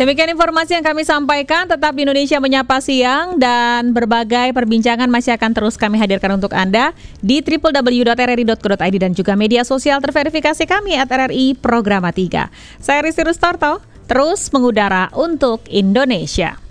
Demikian informasi yang kami sampaikan. Tetap di Indonesia Menyapa Siang, dan berbagai perbincangan masih akan terus kami hadirkan untuk Anda di www.rri.co.id dan juga media sosial terverifikasi kami @RRI Programa 3. Saya Risti Rustorto, terus mengudara untuk Indonesia.